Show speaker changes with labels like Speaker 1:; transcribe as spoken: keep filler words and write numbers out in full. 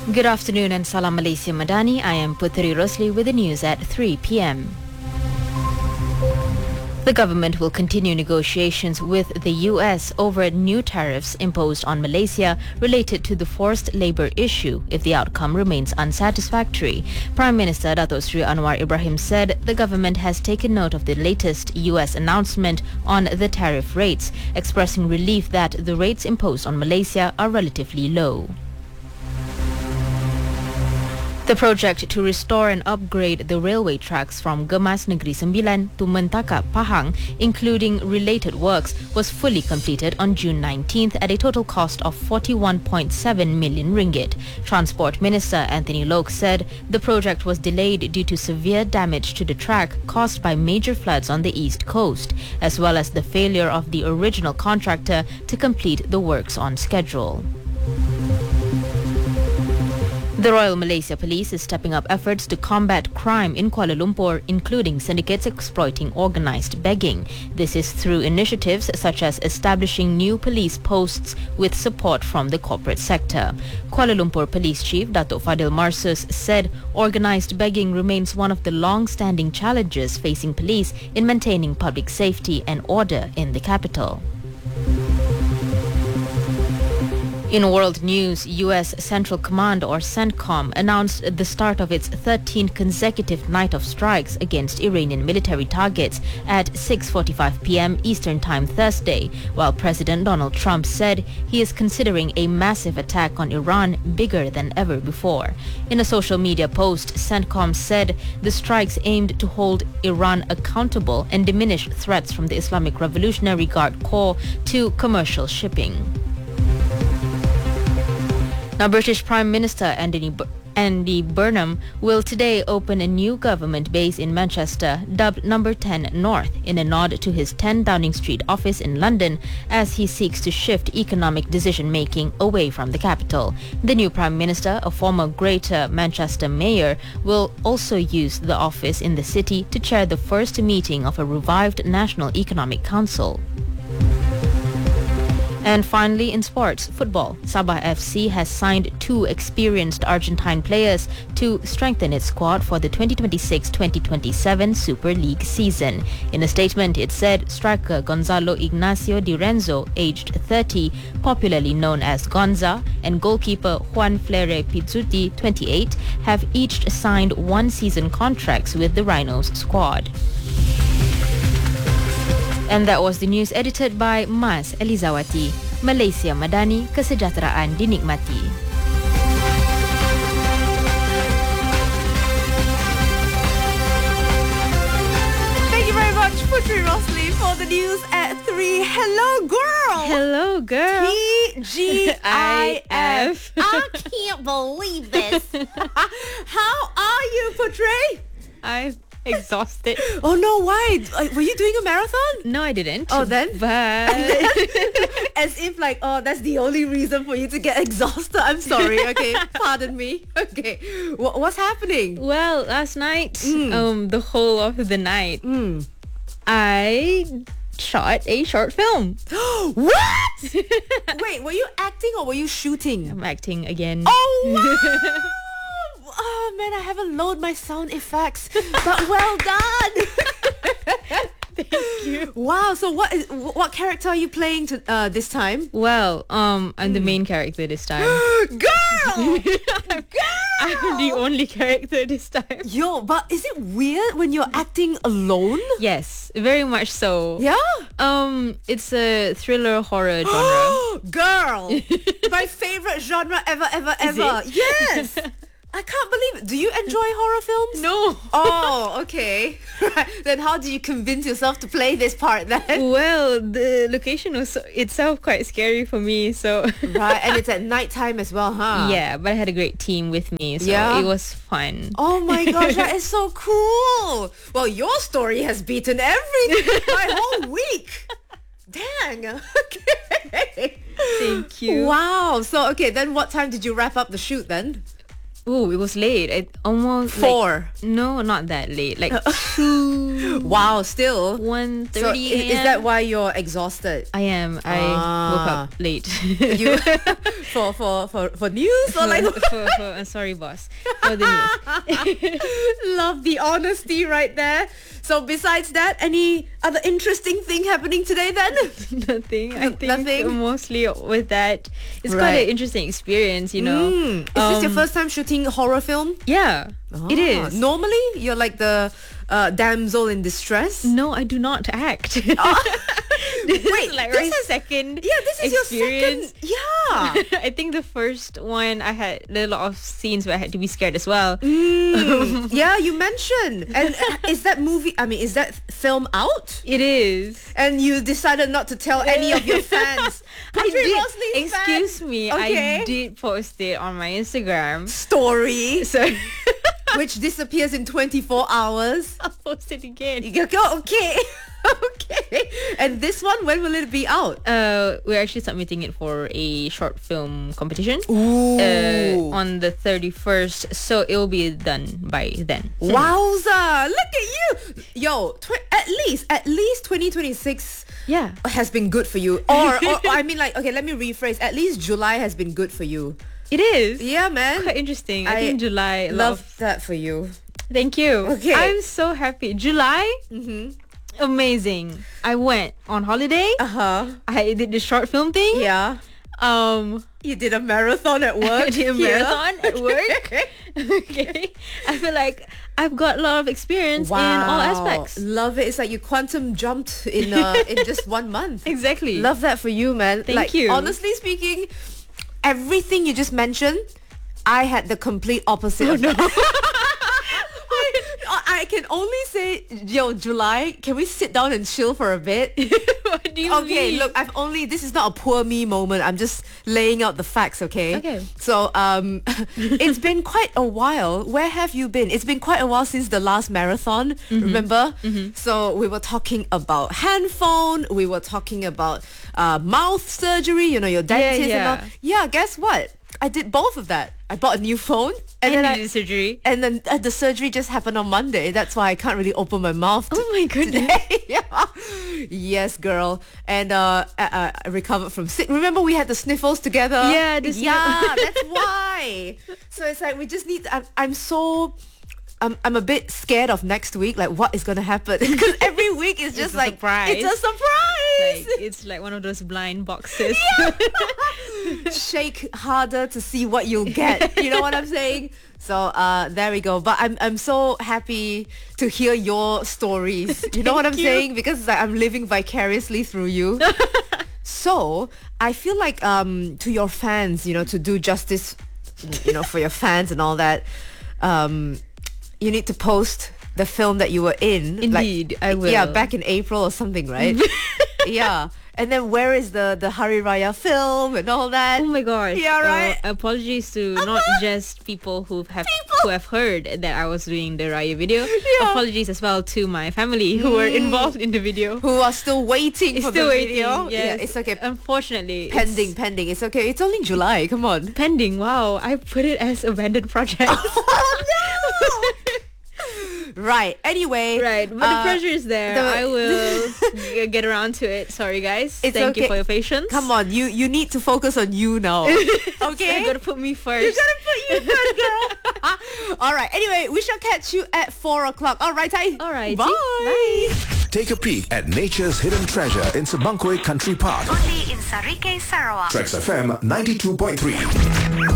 Speaker 1: Good afternoon and Salam Malaysia Madani. I am Putri Rosli with the news at three p.m. The government will continue negotiations with the U S over new tariffs imposed on Malaysia related to the forced labour issue if the outcome remains unsatisfactory. Prime Minister Datuk Seri Anwar Ibrahim said the government has taken note of the latest U S announcement on the tariff rates, expressing relief that the rates imposed on Malaysia are relatively low. The project to restore and upgrade the railway tracks from Gemas Negeri Sembilan to Mentakap Pahang, including related works, was fully completed on June nineteenth at a total cost of forty-one point seven million ringgit. Transport Minister Anthony Loke said the project was delayed due to severe damage to the track caused by major floods on the east coast, as well as the failure of the original contractor to complete the works on schedule. The Royal Malaysia Police is stepping up efforts to combat crime in Kuala Lumpur, including syndicates exploiting organised begging. This is through initiatives such as establishing new police posts with support from the corporate sector. Kuala Lumpur Police Chief Datuk Fadil Marsus said organised begging remains one of the long-standing challenges facing police in maintaining public safety and order in the capital. In world news, U S Central Command or CENTCOM announced the start of its thirteenth consecutive night of strikes against Iranian military targets at six forty-five p.m. Eastern Time Thursday, while President Donald Trump said he is considering a massive attack on Iran bigger than ever before. In a social media post, CENTCOM said the strikes aimed to hold Iran accountable and diminish threats from the Islamic Revolutionary Guard Corps to commercial shipping. Now, British Prime Minister Andy, Bur- Andy Burnham will today open a new government base in Manchester, dubbed Number ten North, in a nod to his ten Downing Street office in London, as he seeks to shift economic decision-making away from the capital. The new Prime Minister, a former Greater Manchester mayor, will also use the office in the city to chair the first meeting of a revived National Economic Council. And finally, in sports, football, Sabah F C has signed two experienced Argentine players to strengthen its squad for the twenty twenty-six twenty twenty-seven Super League season. In a statement, it said striker Gonzalo Ignacio Di Renzo, aged thirty, popularly known as Gonza, and goalkeeper Juan Flere Pizzuti, twenty-eight, have each signed one-season contracts with the Rhinos squad. And that was the news edited by Mas Elizawati. Malaysia Madani, kesejahteraan dinikmati.
Speaker 2: Thank you very much, Putri Rosli, for the news at three. Hello, girl!
Speaker 1: Hello, girl.
Speaker 2: T G I F.
Speaker 1: I
Speaker 2: I can't believe this. How are you, Putri?
Speaker 1: I'm exhausted.
Speaker 2: Oh no, why? Uh, Were you doing a marathon?
Speaker 1: No, I didn't.
Speaker 2: Oh, then?
Speaker 1: But
Speaker 2: As if like, oh, that's the only reason for you to get exhausted. I'm sorry, okay? Pardon me. Okay. Wha what's happening?
Speaker 1: well, last night,
Speaker 2: Mm.
Speaker 1: um, the whole of the night,
Speaker 2: Mm.
Speaker 1: I shot a short film.
Speaker 2: What? Wait, were you acting or were you shooting?
Speaker 1: I'm acting again.
Speaker 2: Oh, wow! Oh, man, I haven't loaded my sound effects. But well done!
Speaker 1: Thank you.
Speaker 2: Wow, so what is what character are you playing to uh, this time?
Speaker 1: Well, um, I'm the main character this time.
Speaker 2: Girl! Girl!
Speaker 1: I'm the only character this time.
Speaker 2: Yo, but is it weird when you're acting alone?
Speaker 1: Yes, very much so.
Speaker 2: Yeah?
Speaker 1: Um, it's a thriller horror genre.
Speaker 2: Girl! My favorite genre ever, ever,
Speaker 1: Is
Speaker 2: ever.
Speaker 1: it?
Speaker 2: Yes! I can't believe it. Do you enjoy horror films?
Speaker 1: No.
Speaker 2: Oh, okay. Right. Then how do you convince yourself to play this part then?
Speaker 1: Well, the location was itself quite scary for me, so
Speaker 2: Right, and it's at night time as well, huh?
Speaker 1: yeah, but I had a great team with me, so
Speaker 2: Yeah?
Speaker 1: it was fun.
Speaker 2: Oh my gosh, that is so cool. Well, your story has beaten everything my whole week. Dang. Okay.
Speaker 1: Thank you.
Speaker 2: Wow. So, okay, then what time did you wrap up the shoot then?
Speaker 1: Oh, it was late. It almost
Speaker 2: Four.
Speaker 1: Like, no, not that late. Like two.
Speaker 2: Wow, still.
Speaker 1: One
Speaker 2: So
Speaker 1: thirty.
Speaker 2: is, is that why you're exhausted?
Speaker 1: I am. I
Speaker 2: Ah.
Speaker 1: woke up late.
Speaker 2: You for for for for news or like
Speaker 1: for, for, for, I'm sorry, boss. For the news.
Speaker 2: love the honesty right there. So besides that, any other interesting thing happening today then?
Speaker 1: Nothing. I think
Speaker 2: Nothing?
Speaker 1: mostly with that. It's quite
Speaker 2: Right.
Speaker 1: an interesting experience, you know.
Speaker 2: Mm. Is this your
Speaker 1: Um,
Speaker 2: first time shooting horror film?
Speaker 1: Yeah, it
Speaker 2: Ah,
Speaker 1: is.
Speaker 2: Normally, you're like the uh, damsel in distress.
Speaker 1: No, I do not act. this
Speaker 2: Wait,
Speaker 1: is like
Speaker 2: this
Speaker 1: my
Speaker 2: is-
Speaker 1: second
Speaker 2: Yeah, this is
Speaker 1: experience.
Speaker 2: your second. Yeah.
Speaker 1: I think the first one I had a lot of scenes where I had to be scared as well.
Speaker 2: Mm, yeah, you mentioned. And uh, is that movie, I mean, is that film out?
Speaker 1: It is.
Speaker 2: And you decided not to tell any of your fans.
Speaker 1: I
Speaker 2: Patrick
Speaker 1: did.
Speaker 2: Rosley's
Speaker 1: Excuse
Speaker 2: fans.
Speaker 1: me.
Speaker 2: Okay.
Speaker 1: I did post it on my Instagram.
Speaker 2: Story,
Speaker 1: So
Speaker 2: which disappears in twenty-four hours.
Speaker 1: I'll post it again.
Speaker 2: You go, okay. Okay. And this one, when will it be out?
Speaker 1: Uh, we're actually submitting it for a short film competition.
Speaker 2: Ooh.
Speaker 1: Uh, on the thirty-first, so it will be done by then.
Speaker 2: Wowza. Look at you. Yo, tw- at least, at least twenty twenty-six
Speaker 1: Yeah.
Speaker 2: has been good for you. Or, or, or I mean like, okay, let me rephrase. At least July has been good for you.
Speaker 1: It is.
Speaker 2: Yeah, man.
Speaker 1: Quite interesting. I,
Speaker 2: I
Speaker 1: think July. a lot
Speaker 2: Love
Speaker 1: of-
Speaker 2: that for you.
Speaker 1: Thank you.
Speaker 2: Okay.
Speaker 1: I'm so happy. July.
Speaker 2: Mm-hmm.
Speaker 1: Amazing. I went on holiday.
Speaker 2: Uh-huh.
Speaker 1: I did the short film thing.
Speaker 2: Yeah.
Speaker 1: Um,
Speaker 2: You did a marathon at work.
Speaker 1: I did a
Speaker 2: here.
Speaker 1: marathon at work. Okay. I feel like I've got a lot of experience in all aspects.
Speaker 2: Love it. It's like you quantum jumped in uh, in just one month.
Speaker 1: Exactly.
Speaker 2: Love that for you, man.
Speaker 1: Thank
Speaker 2: like,
Speaker 1: you.
Speaker 2: Honestly speaking, everything you just mentioned, I had the complete opposite.
Speaker 1: Oh,
Speaker 2: of
Speaker 1: no.
Speaker 2: I I can only say, yo, July, can we sit down and chill for a bit?
Speaker 1: What do you
Speaker 2: Okay,
Speaker 1: mean?
Speaker 2: look, I've only, this is not a poor me moment. I'm just laying out the facts, okay?
Speaker 1: Okay.
Speaker 2: So, um, it's been quite a while. Where have you been? It's been quite a while since the last marathon, remember? So we were talking about handphone. We were talking about uh, mouth surgery, you know, your dentist
Speaker 1: yeah.
Speaker 2: and all. Yeah, guess what? I did both of that. I bought a new phone and,
Speaker 1: And
Speaker 2: then
Speaker 1: you
Speaker 2: I,
Speaker 1: did surgery.
Speaker 2: and then uh, the surgery just happened on Monday. That's why I can't really open my mouth.
Speaker 1: Oh my goodness.
Speaker 2: Today. Yeah. Yes, girl. And uh, I, I recovered from sick. Remember we had the sniffles together?
Speaker 1: Yeah, the sniff-
Speaker 2: yeah. That's why. So it's like we just need. To, I'm, I'm so. I'm, I'm a bit scared of next week. Like what is gonna happen? Because every week is just
Speaker 1: a
Speaker 2: like
Speaker 1: surprise.
Speaker 2: it's a surprise.
Speaker 1: Like, it's like one of those blind boxes.
Speaker 2: Shake harder to see what you'll get. You know what I'm saying? So uh, there we go. But I'm I'm so happy to hear your stories. You know what I'm
Speaker 1: Thank you.
Speaker 2: saying? Because it's like I'm living vicariously through you. So I feel like um, to your fans, you know, to do justice, you know, for your fans and all that, um, you need to post the film that you were in.
Speaker 1: Indeed,
Speaker 2: like,
Speaker 1: I will.
Speaker 2: Yeah, back in April or something, right? Yeah. And then where is the, the Hari Raya film and all that?
Speaker 1: Oh my gosh.
Speaker 2: Yeah, right?
Speaker 1: Uh, apologies to not just people who have who have heard that I was doing the Raya video.
Speaker 2: Yeah.
Speaker 1: Apologies as well to my family who were involved in the video.
Speaker 2: Who are still waiting
Speaker 1: It's
Speaker 2: for
Speaker 1: still
Speaker 2: the
Speaker 1: waiting.
Speaker 2: video.
Speaker 1: Yes.
Speaker 2: Yeah, it's okay.
Speaker 1: Unfortunately.
Speaker 2: pending,
Speaker 1: it's
Speaker 2: pending. It's okay. It's only July. Come on.
Speaker 1: pending. Wow. I put it as abandoned project.
Speaker 2: Oh no! Right. Anyway.
Speaker 1: Right, but
Speaker 2: uh,
Speaker 1: the pressure is there.
Speaker 2: the-
Speaker 1: I will g- get around to it. Sorry, guys.
Speaker 2: It's
Speaker 1: Thank
Speaker 2: okay.
Speaker 1: you for your patience.
Speaker 2: Come on, you you need to focus on you now. Okay.
Speaker 1: You gotta put me first.
Speaker 2: You gotta put you first, girl. All right. Anyway, we shall catch you at four o'clock. All right, I.
Speaker 1: All right.
Speaker 2: Bye.
Speaker 1: Bye.
Speaker 3: Take a peek at nature's hidden treasure in Sabangkoi Country Park.
Speaker 4: Only in Sarike, Sarawak.
Speaker 3: Trax F M ninety-two point three.